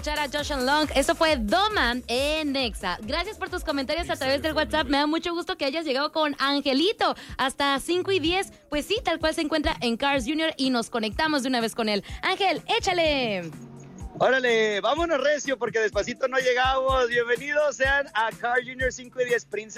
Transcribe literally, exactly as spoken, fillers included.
escuchar a Josh and Long. Eso fue Doma en Nexa. Gracias por tus comentarios a través del WhatsApp. Me da mucho gusto que hayas llegado con Angelito hasta cinco y diez. Pues sí, tal cual se encuentra en Cars Junior y nos conectamos de una vez con él. Ángel, échale. Órale, vámonos recio porque despacito no llegamos. Bienvenidos sean a Cars Junior cinco y diez Prince.